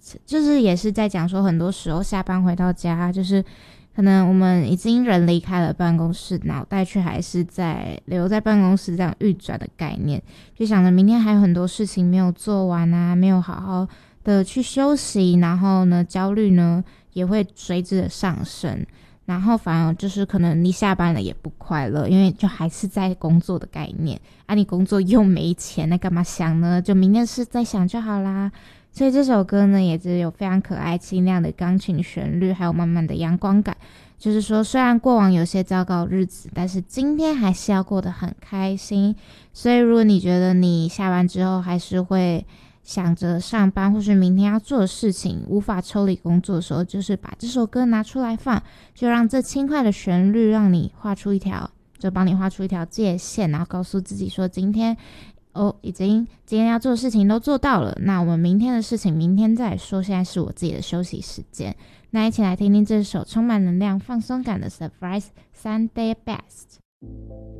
就是也是在讲说，很多时候下班回到家，就是可能我们已经人离开了办公室，脑袋却还是留在办公室这样运转的概念，就想着明天还有很多事情没有做完啊，没有好好的去休息，然后呢焦虑呢也会随之的上升，然后反而就是可能你下班了也不快乐，因为就还是在工作的概念啊，你工作又没钱，那干嘛想呢？就明天事再想就好啦。所以这首歌呢，也是有非常可爱清亮的钢琴旋律，还有满满的阳光感。就是说，虽然过往有些糟糕的日子，但是今天还是要过得很开心。所以如果你觉得你下班之后还是会想着上班或是明天要做的事情，无法抽离工作的时候，就是把这首歌拿出来放，就让这轻快的旋律让你画出一条，就帮你画出一条界限，然后告诉自己说，今天今天要做的事情都做到了，那我们明天的事情明天再说，现在是我自己的休息时间。那一起来听听这首充满能量放松感的 Surprise Sunday Best。